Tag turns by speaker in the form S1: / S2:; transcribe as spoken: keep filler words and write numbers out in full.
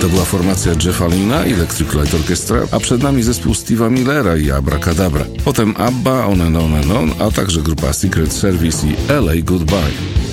S1: To była formacja Jeffa Lynne'a i Electric Light Orchestra, a przed nami zespół Steve'a Millera i Abracadabra. Potem ABBA, On and On and On, a także grupa Secret Service i L A Goodbye.